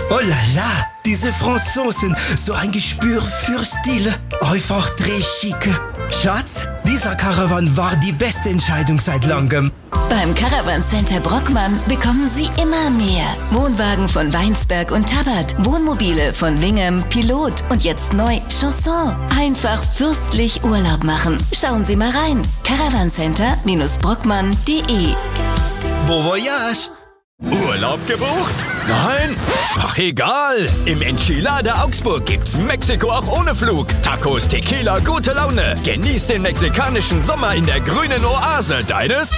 Oh la la, diese Franzosen, so ein Gespür für Stile. Einfach très chic. Schatz, dieser Caravan war die beste Entscheidung seit langem. Beim Caravan Center Brockmann bekommen Sie immer mehr. Wohnwagen von Weinsberg und Tabbert, Wohnmobile von Wingham, Pilot und jetzt neu Chanson. Einfach fürstlich Urlaub machen. Schauen Sie mal rein. Caravancenter-brockmann.de. Bon voyage! Urlaub gebucht? Nein? Ach egal, im Enchilada Augsburg gibt's Mexiko auch ohne Flug. Tacos, Tequila, gute Laune. Genieß den mexikanischen Sommer in der grünen Oase. Deines?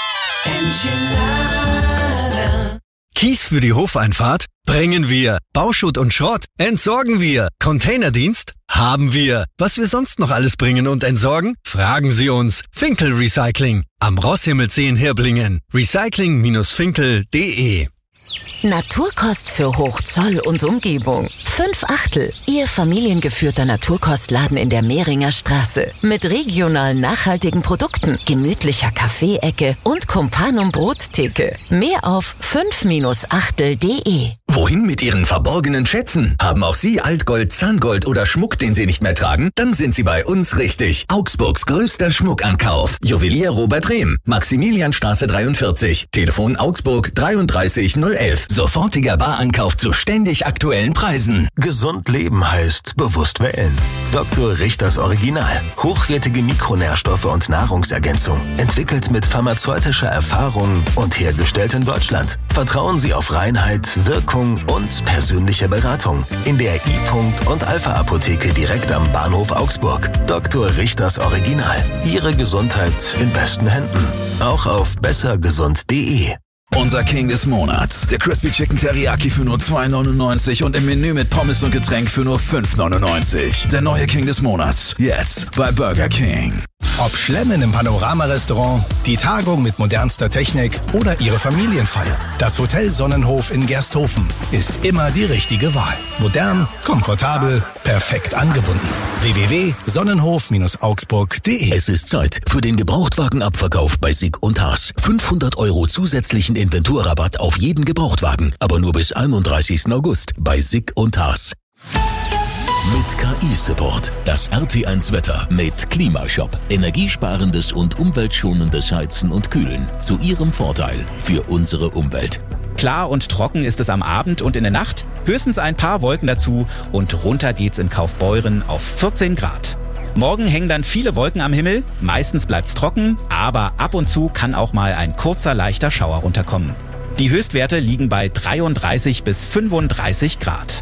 Enchilada. Kies für die Hofeinfahrt? Bringen wir. Bauschutt und Schrott? Entsorgen wir. Containerdienst? Haben wir. Was wir sonst noch alles bringen und entsorgen? Fragen Sie uns. Finkel Recycling. Am Rosshimmelsee in Hirblingen. Recycling-finkel.de. Naturkost für Hochzoll und Umgebung. 5/8. Ihr familiengeführter Naturkostladen in der Mehringer Straße. Mit regionalen nachhaltigen Produkten, gemütlicher Kaffeeecke und Companum Brottheke. Mehr auf 5-8-de. Wohin mit Ihren verborgenen Schätzen? Haben auch Sie Altgold, Zahngold oder Schmuck, den Sie nicht mehr tragen? Dann sind Sie bei uns richtig. Augsburgs größter Schmuckankauf. Juwelier Robert Rehm. Maximilianstraße 43. Telefon Augsburg 33011. Sofortiger Barankauf zu ständig aktuellen Preisen. Gesund leben heißt bewusst wählen. Dr. Richters Original. Hochwertige Mikronährstoffe und Nahrungsergänzung. Entwickelt mit pharmazeutischer Erfahrung und hergestellt in Deutschland. Vertrauen Sie auf Reinheit, Wirkung und persönliche Beratung. In der I-Punkt und Alpha-Apotheke direkt am Bahnhof Augsburg. Dr. Richters Original. Ihre Gesundheit in besten Händen. Auch auf bessergesund.de. Unser King des Monats. Der Crispy Chicken Teriyaki für nur 2,99 und im Menü mit Pommes und Getränk für nur 5,99. Der neue King des Monats. Jetzt bei Burger King. Ob Schlemmen im Panorama-Restaurant, die Tagung mit modernster Technik oder Ihre Familienfeier. Das Hotel Sonnenhof in Gersthofen ist immer die richtige Wahl. Modern, komfortabel, perfekt angebunden. www.sonnenhof-augsburg.de. Es ist Zeit für den Gebrauchtwagenabverkauf bei Sick und Haas. 500 € zusätzlichen Inventurrabatt auf jeden Gebrauchtwagen, aber nur bis 31. August bei Sick und Haas. Mit KI-Support. Das RT1 Wetter mit Klimashop. Energiesparendes und umweltschonendes Heizen und Kühlen. Zu Ihrem Vorteil für unsere Umwelt. Klar und trocken ist es am Abend und in der Nacht. Höchstens ein paar Wolken dazu und runter geht's in Kaufbeuren auf 14 Grad. Morgen hängen dann viele Wolken am Himmel. Meistens bleibt's trocken, aber ab und zu kann auch mal ein kurzer, leichter Schauer runterkommen. Die Höchstwerte liegen bei 33 bis 35 Grad.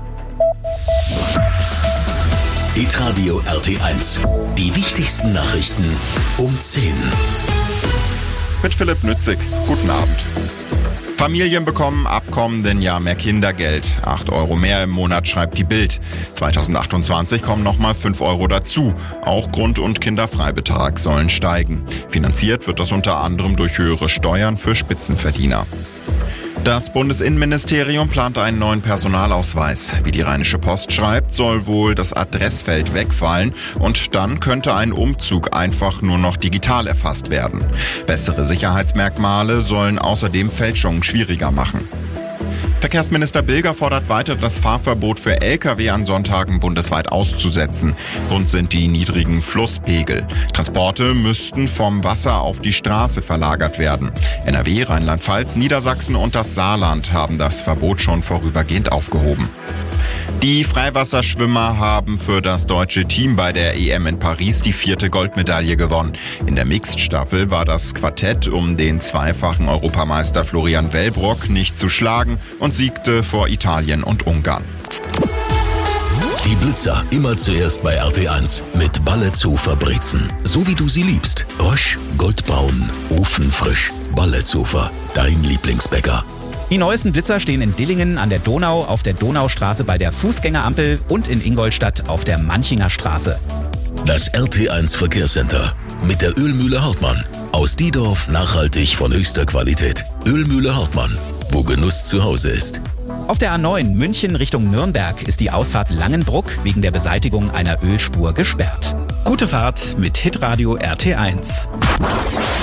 Hitradio RT1. Die wichtigsten Nachrichten um 10. Mit Philipp Nützig. Guten Abend. Familien bekommen ab kommenden Jahr mehr Kindergeld. 8 € mehr im Monat, schreibt die Bild. 2028 kommen nochmal 5 € dazu. Auch Grund- und Kinderfreibetrag sollen steigen. Finanziert wird das unter anderem durch höhere Steuern für Spitzenverdiener. Das Bundesinnenministerium plant einen neuen Personalausweis. Wie die Rheinische Post schreibt, soll wohl das Adressfeld wegfallen und dann könnte ein Umzug einfach nur noch digital erfasst werden. Bessere Sicherheitsmerkmale sollen außerdem Fälschungen schwieriger machen. Verkehrsminister Bilger fordert weiter, das Fahrverbot für Lkw an Sonntagen bundesweit auszusetzen. Grund sind die niedrigen Flusspegel. Transporte müssten vom Wasser auf die Straße verlagert werden. NRW, Rheinland-Pfalz, Niedersachsen und das Saarland haben das Verbot schon vorübergehend aufgehoben. Die Freiwasserschwimmer haben für das deutsche Team bei der EM in Paris die 4. Goldmedaille gewonnen. In der Mixed-Staffel war das Quartett um den zweifachen Europameister Florian Wellbrock nicht zu schlagen und siegte vor Italien und Ungarn. Die Blitzer immer zuerst bei RT1 mit Balletzofer Brezen. So wie du sie liebst. Rösch, goldbraun, ofenfrisch. Balletzofer, dein Lieblingsbäcker. Die neuesten Blitzer stehen in Dillingen an der Donau, auf der Donaustraße bei der Fußgängerampel und in Ingolstadt auf der Manchinger Straße. Das RT1 Verkehrscenter mit der Ölmühle Hartmann. Aus Diedorf nachhaltig von höchster Qualität. Ölmühle Hartmann, wo Genuss zu Hause ist. Auf der A9 München Richtung Nürnberg ist die Ausfahrt Langenbruck wegen der Beseitigung einer Ölspur gesperrt. Gute Fahrt mit Hitradio RT1.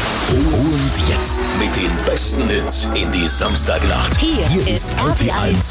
Und jetzt mit den besten Hits in die Samstagnacht. Hier ist RT1